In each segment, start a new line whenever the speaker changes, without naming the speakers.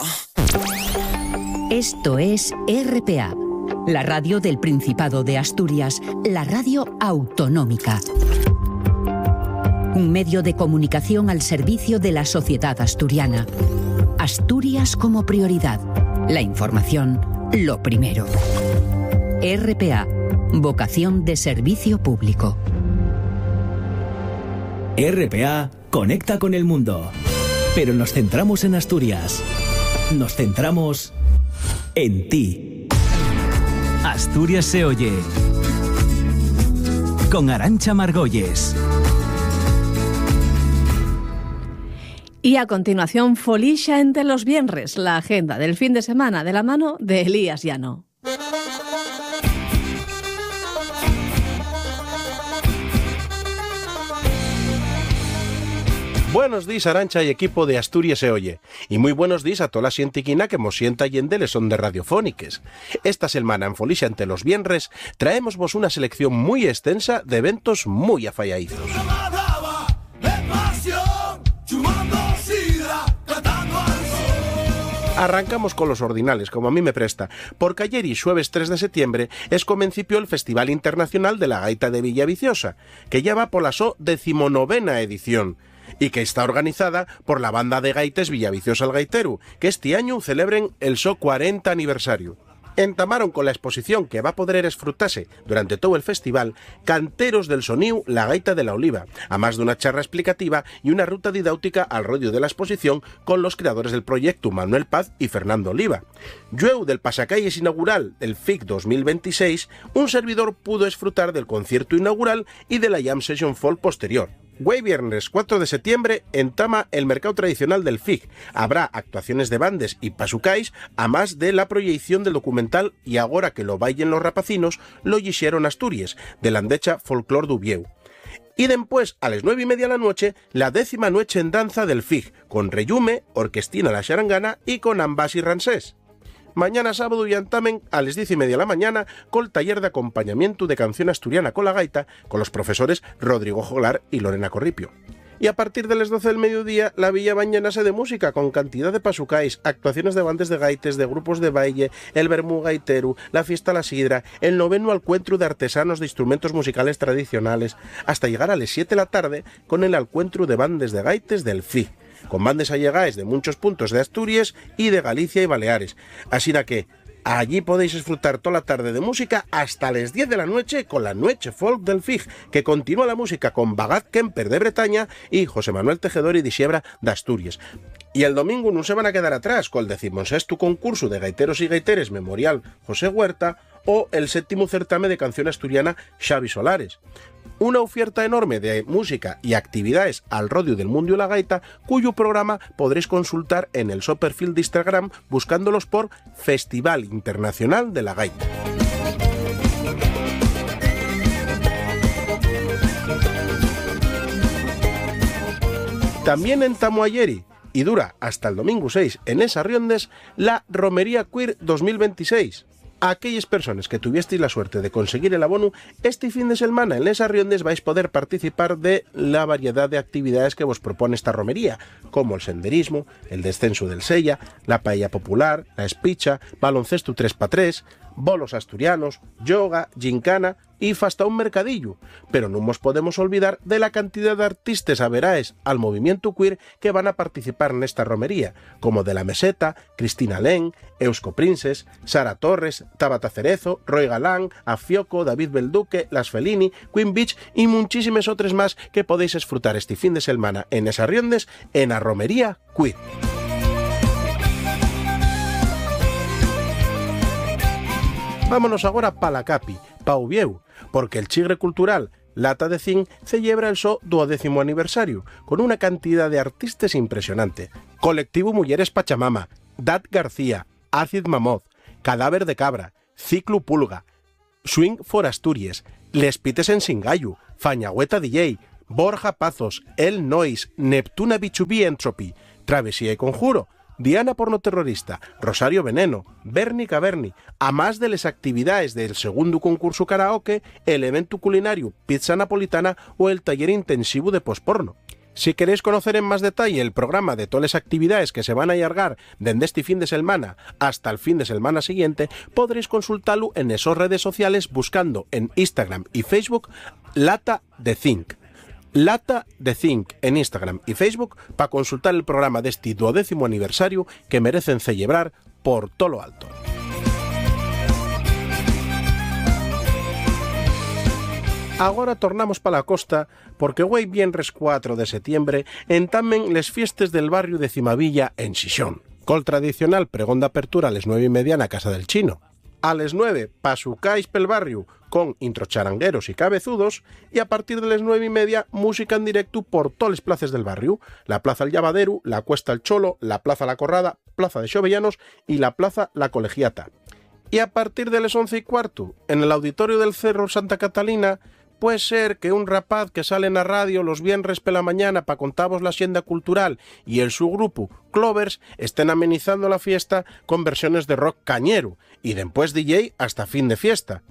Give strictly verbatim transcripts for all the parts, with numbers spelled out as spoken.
Esto es R P A, la radio del Principado de Asturias, la radio autonómica. Un medio de comunicación al servicio de la sociedad asturiana. Asturias como prioridad. La información, lo primero. R P A, vocación de servicio público.
R P A conecta con el mundo, pero nos centramos en Asturias. Nos centramos en ti. Asturias se oye. Con Arantxa Margolles.
Y a continuación, Folixa entre los viernes, la agenda del fin de semana de la mano de Elías Llano.
Buenos días, Arantxa y equipo de Asturias se oye. Y muy buenos días a toda la xentiquina que mos sienta allende les son de radiofóniques. Esta semana en Folixa entre los viernes traemos vos una selección muy extensa de eventos muy afallaizos. Arrancamos con los ordinales, como a mí me presta, porque ayer y jueves tres de septiembre es comencipió el Festival Internacional de la Gaita de Villaviciosa, que ya va por la so decimonovena edición, y que está organizada por la banda de gaites Villaviciosa el Gaiteru, que este año celebren el so cuarenta aniversario. Entamaron con la exposición que va a poder esfrutarse durante todo el festival Canteros del Soniu, la Gaita de la Oliva, a más de una charla explicativa y una ruta didáutica al rollo de la exposición con los creadores del proyecto, Manuel Paz y Fernando Oliva. Llueu del pasacalles inaugural del F I C dos mil veintiséis, un servidor pudo disfrutar del concierto inaugural y de la Jam Session Folk posterior. Güey viernes cuatro de septiembre entama el mercado tradicional del F I C. Habrá actuaciones de bandes y pasucais, a más de la proyección del documental Y agora que lo bailen los rapacinos, lo hicieron Asturias, de la andecha Folclor d'Ubieu. Y después, a las nueve y media de la noche, la décima noche en danza del F I C, con Reyume, Orquestina La Xarangana y con Ambas y Ransés. Mañana sábado y antamen a las diez y media de la mañana con el taller de acompañamiento de canción asturiana con la gaita con los profesores Rodrigo Joglar y Lorena Corripio. Y a partir de las doce del mediodía la villa va llenase de música con cantidad de pasucais, actuaciones de bandes de gaites, de grupos de baile, el Bermú Gaiteru, la fiesta La Sidra, el noveno alcuentro de artesanos de instrumentos musicales tradicionales, hasta llegar a las siete de la tarde con el alcuentro de bandes de gaites del F I C, con bandes allegaes de muchos puntos de Asturias y de Galicia y Baleares. Así que allí podéis disfrutar toda la tarde de música hasta las diez de la noche con la Noche Folk del F I C, que continúa la música con Bagat Kemper de Bretaña y José Manuel Tejedor y Disiebra de Asturias. Y el domingo no se van a quedar atrás con el decimosexto concurso de gaiteros y gaiteres Memorial José Huerta o el séptimo certamen de canción asturiana Xavi Solares. Una oferta enorme de música y actividades al rodio del mundo y la gaita, cuyo programa podréis consultar en el so perfil de Instagram buscándolos por Festival Internacional de la Gaita. También en Tamuayeri, y dura hasta el domingo seis en esa Riondes, la Romería Queer dos mil veintiséis. A aquellas personas que tuviesteis la suerte de conseguir el abono, este fin de semana en Les Arriondes vais a poder participar de la variedad de actividades que vos propone esta romería, como el senderismo, el descenso del Sella, la paella popular, la espicha, baloncesto tres pa tres, bolos asturianos, yoga, gincana y hasta un mercadillo. Pero no nos podemos olvidar de la cantidad de artistas averaes al movimiento queer que van a participar en esta romería, como De la Meseta, Cristina Len, Eusko Princes, Sara Torres, Tabata Cerezo, Roy Galán, Afioco, David Belduque, Las Felini, Queen Beach y muchísimas otras más que podéis disfrutar este fin de semana en esas Riondes en la romería queer. Vámonos ahora pa la Capi, pa Ubieu, porque el Chigre Cultural Lata de Zinc celebra el so duodécimo aniversario, con una cantidad de artistas impresionante. Colectivo Mujeres Pachamama, Dat García, Acid Mamoz, Cadáver de Cabra, Ciclo Pulga, Swing for Asturias, Les Pites en Singayu, Fañagüeta D J, Borja Pazos, El Noise, Neptuna Bichubí Entropy, Travesía y Conjuro, Diana Pornoterrorista, Rosario Veneno, Berni Caverni, a más de las actividades del segundo concurso karaoke, el evento culinario Pizza Napolitana o el taller intensivo de posporno. Si queréis conocer en más detalle el programa de todas las actividades que se van a allargar desde este fin de semana hasta el fin de semana siguiente, podréis consultarlo en esas redes sociales buscando en Instagram y Facebook Lata de Think. Lata de Think en Instagram y Facebook para consultar el programa de este duodécimo aniversario que merecen celebrar por todo lo alto. Agora tornamos para la costa porque hoy viernes cuatro de septiembre entamen les fiestes del barrio de Cimavilla en Xixón, col tradicional pregón de apertura a les nueve y media na Casa del Chino. A les nueve pasucáis pel barrio con introcharangueros y cabezudos y a partir de les nueve y media música en directo por todas las plazas del barrio, la Plaza El Llavaderu, la Cuesta El Cholo, la Plaza La Corrada, Plaza de Xovellanos y la Plaza La Colegiata. Y a partir de les once y cuarto, en el auditorio del Cerro Santa Catalina, puede ser que un rapaz que sale en la radio los viernes pela mañana para contaros la hacienda cultural y el su grupo Clovers estén amenizando la fiesta con versiones de rock cañero y después D J hasta fin de fiesta.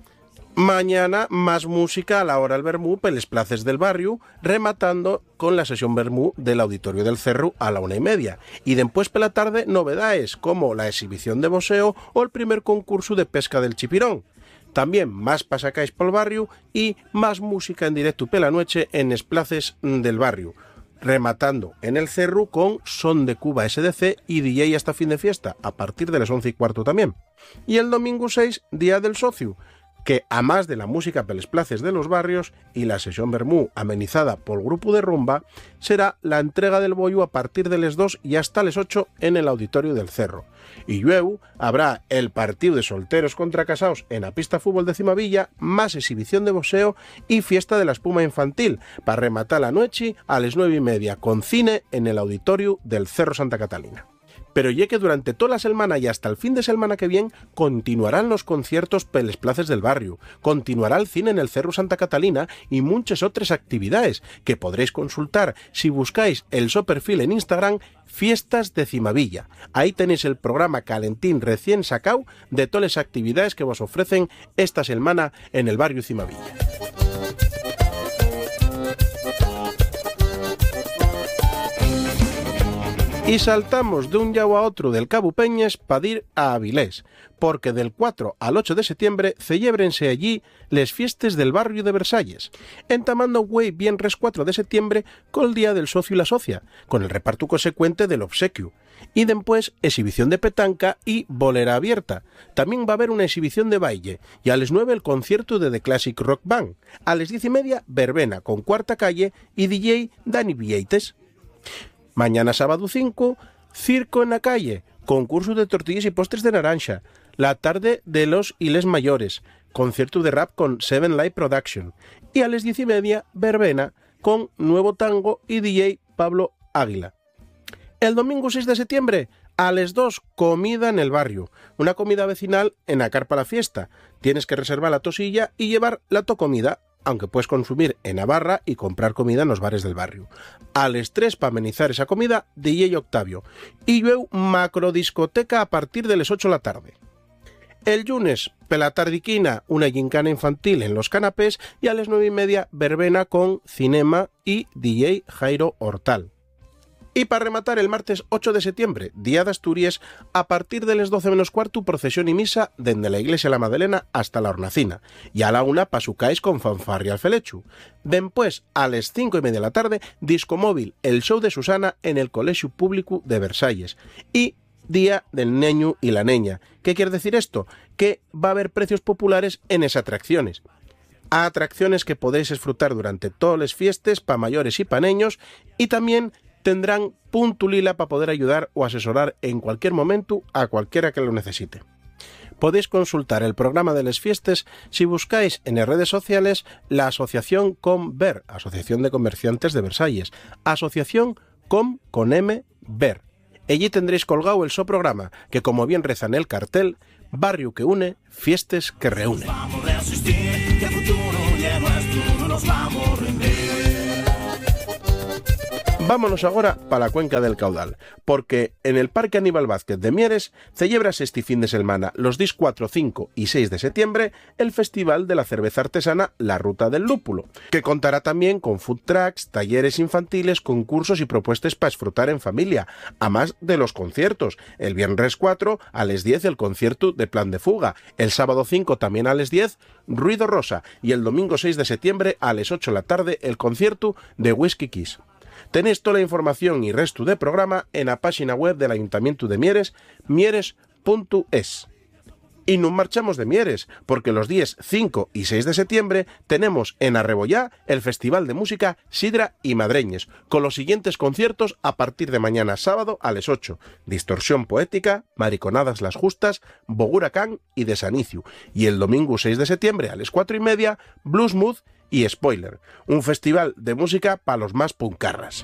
Mañana más música a la hora del vermú peles places del barrio, rematando con la sesión vermú del auditorio del Cerro a la una y media. Y después por la tarde novedades como la exhibición de boxeo o el primer concurso de pesca del chipirón. También más pasacáis por el barrio y más música en directo pela noche en esplaces del barrio, rematando en el Cerro con Son de Cuba S D C y D J hasta fin de fiesta, a partir de las once y cuarto también. Y el domingo seis, Día del Socio, que a más de la música peles places de los barrios y la sesión vermú amenizada por el grupo de rumba, será la entrega del bollo a partir de les dos y hasta les ocho en el auditorio del Cerro. Y luego habrá el partido de solteros contra casados en la pista fútbol de Cimavilla, más exhibición de boxeo y fiesta de la espuma infantil, para rematar la noche a las nueve y media con cine en el auditorio del Cerro Santa Catalina. Pero ya que durante toda la semana y hasta el fin de semana que viene continuarán los conciertos peles places del barrio, continuará el cine en el Cerro Santa Catalina y muchas otras actividades que podréis consultar si buscáis el so perfil en Instagram Fiestas de Cimavilla. Ahí tenéis el programa calentín recién sacado de todas las actividades que vos ofrecen esta semana en el barrio Cimavilla. Y saltamos de un llau a otro del Cabo Peñes para ir a Avilés, porque del cuatro al ocho de septiembre celébrense allí les fiestes del barrio de Versalles, entamando güey viernes cuatro de septiembre con el Día del Socio y la Socia, con el reparto consecuente del obsequio, y después exhibición de petanca y bolera abierta. También va a haber una exhibición de baile, y a las nueve el concierto de The Classic Rock Band, a las diez y media verbena con Cuarta Calle y D J Dani Villaites. Mañana sábado cinco, circo en la calle, concurso de tortillas y postres de naranja, la tarde de los y les mayores, concierto de rap con Seven Live Production y a las diez y media verbena con Nuevo Tango y D J Pablo Águila. El domingo seis de septiembre, a las dos, comida en el barrio, una comida vecinal en la carpa la fiesta. Tienes que reservar la tosilla y llevar la to comida, aunque puedes consumir en Navarra y comprar comida en los bares del barrio. A las tres, para amenizar esa comida, D J Octavio. Y luego macrodiscoteca a partir de las ocho de la tarde. El lunes, pela tardiquina, una gincana infantil en los canapés y a las nueve y media, verbena con cinema y D J Jairo Hortal. Y para rematar el martes ocho de septiembre, Día de Asturias, a partir de las doce menos cuarto, procesión y misa desde la iglesia La Madalena hasta la Hornacina, y a la una pasucáis con fanfarria al felechu. Después, a las cinco y media de la tarde, disco móvil, el show de Susana en el Colegio Público de Versalles. Y Día del Neño y la Neña. ¿Qué quiere decir esto? Que va a haber precios populares en esas atracciones. A atracciones que podéis disfrutar durante todas las fiestas, pa' mayores y pa' neños, y también tendrán punto lila para poder ayudar o asesorar en cualquier momento a cualquiera que lo necesite. Podéis consultar el programa de las fiestas si buscáis en las redes sociales la asociación ComVer, Asociación de Comerciantes de Versalles, asociación com con M Ver. Allí tendréis colgado el so programa, que como bien reza en el cartel, barrio que une, fiestas que reúnen. Vámonos agora pa la cuenca del Caudal, porque en el Parque Aníbal Vázquez de Mieres celebras este fin de semana, los días cuatro, cinco y seis de septiembre, el Festival de la Cerveza Artesana La Ruta del Lúpulo, que contará también con food trucks, talleres infantiles, concursos y propuestas para disfrutar en familia, a más de los conciertos. El viernes cuatro a las diez el concierto de Plan de Fuga, el sábado cinco también a las diez Ruido Rosa y el domingo seis de septiembre a las ocho de la tarde el concierto de Whisky Kiss. Tenéis toda la información y resto de programa en la página web del Ayuntamiento de Mieres, mieres punto es. Y nos marchamos de Mieres, porque los días cinco y seis de septiembre tenemos en Arrebollá el Festival de Música Sidra y Madreñes, con los siguientes conciertos a partir de mañana sábado a las ocho. Distorsión Poética, Mariconadas las Justas, Boguracán y Desanicio. Y el domingo seis de septiembre a las cuatro y media, Bluesmood y Spoiler, un festival de música para los más puncarras.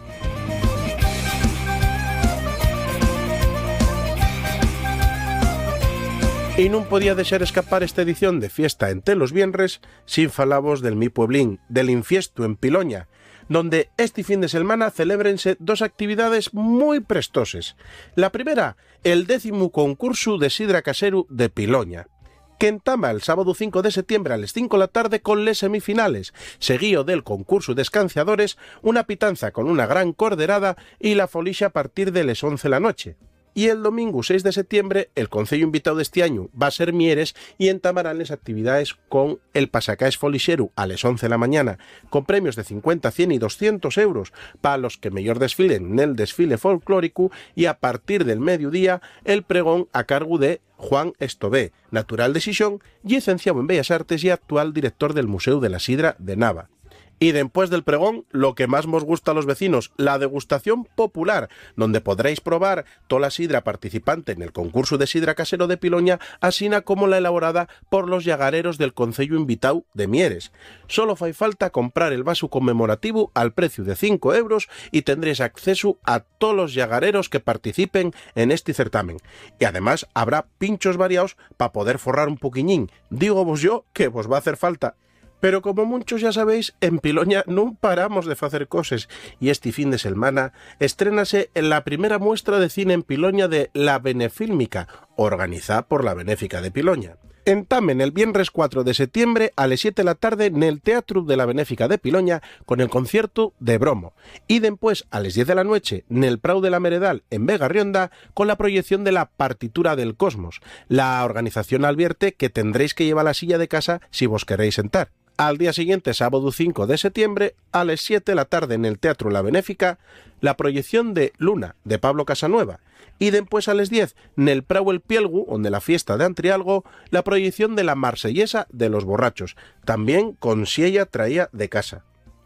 Y no podía dejar escapar esta edición de Fiesta en los Viernes sin falabos del mi pueblín, del Infiesto en Piloña, donde este fin de semana celébrense dos actividades muy prestoses. La primera, el décimo concurso de sidra casero de Piloña, que entama el sábado cinco de septiembre a las cinco de la tarde con les semifinales, seguido del concurso de escanciadores, una pitanza con una gran corderada y la folixa a partir de las once de la noche. Y el domingo seis de septiembre el concello invitado de este año va a ser Mieres y entamarán las actividades con el pasacaes folixeru a las once de la mañana, con premios de cincuenta, cien y doscientos euros para los que mejor desfilen en el desfile folclórico, y a partir del mediodía el pregón a cargo de Juan Estové, natural de Xixón y licenciado en Bellas Artes y actual director del Museo de la Sidra de Nava. Y después del pregón, lo que más nos gusta a los vecinos, la degustación popular, donde podréis probar toda la sidra participante en el concurso de sidra casero de Piloña, así como la elaborada por los llagareros del concello invitado de Mieres. Solo fai falta comprar el vaso conmemorativo al precio de cinco euros y tendréis acceso a todos los llagareros que participen en este certamen. Y además habrá pinchos variados para poder forrar un poquiñín. Digo vos yo que vos va a hacer falta. Pero como muchos ya sabéis, en Piloña no paramos de hacer cosas, y este fin de semana estrénase en la primera muestra de cine en Piloña de La Benefílmica, organizada por la Benéfica de Piloña. Entamen el viernes cuatro de septiembre a las siete de la tarde en el Teatro de la Benéfica de Piloña con el concierto de Bromo, y después a las diez de la noche en el Prau de la Meredal en Vega Rionda con la proyección de la Partitura del Cosmos. La organización advierte que tendréis que llevar la silla de casa si vos queréis sentar. Al día siguiente, sábado cinco de septiembre, a las siete de la tarde en el Teatro La Benéfica, la proyección de Luna, de Pablo Casanueva, y después a las diez, en el Prau el Pielgu, donde la fiesta de Antrialgo, la proyección de la Marsellesa de los Borrachos, también con Siella traía de casa.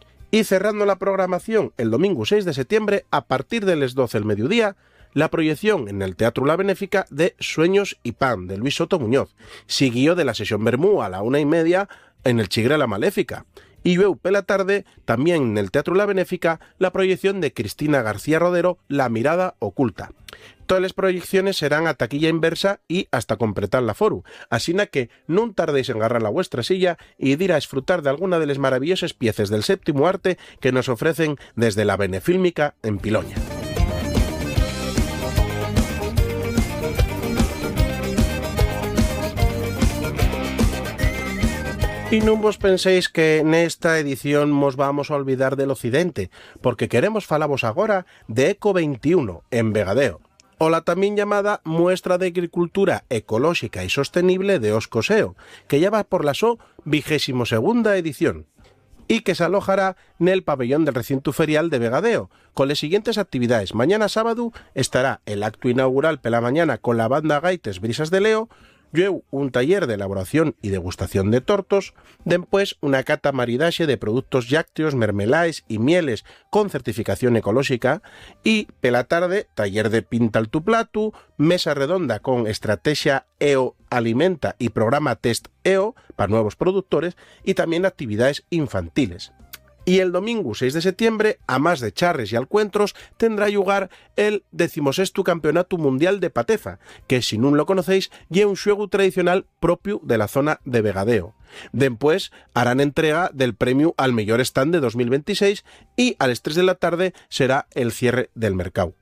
Y cerrando la programación el domingo seis de septiembre, a partir de las doce del mediodía, la proyección en el Teatro La Benéfica de Sueños y Pan, de Luis Soto Muñoz, siguió de la sesión Bermú a la una y media en el Chigre La Maléfica. Y luego por la tarde, también en el Teatro La Benéfica, la proyección de Cristina García Rodero, La Mirada Oculta. Todas las proyecciones serán a taquilla inversa y hasta completar la foru, así que no tardéis en agarrar la vuestra silla y ir a disfrutar de alguna de las maravillosas piezas del séptimo arte que nos ofrecen desde la Benefílmica en Piloña. Y no vos penséis que en esta edición nos vamos a olvidar del occidente, porque queremos falamos agora de Eco veintiuno en Vegadeo, o la también llamada Muestra de Agricultura Ecológica y Sostenible de Oscoseo, que ya va por la so vigésimo segunda edición, y que se alojará en el pabellón del recinto ferial de Vegadeo, con las siguientes actividades. Mañana sábado estará el acto inaugural pela mañana con la banda Gaites Brisas de Leo, luego un taller de elaboración y degustación de tortos, después una cata maridaxe de productos lácteos, mermeláes y mieles con certificación ecológica, y pela tarde taller de pinta al tu platu, mesa redonda con estrategia E O Alimenta y programa Test E O para nuevos productores, y también actividades infantiles. Y el domingo seis de septiembre, a más de charres y alcuentros, tendrá lugar el decimosexto Campeonato Mundial de Pateza, que si no lo conocéis, es un xuego tradicional propio de la zona de Vegadeo. Después harán entrega del premio al mejor stand de dos mil veintiséis y a las tres de la tarde será el cierre del mercado.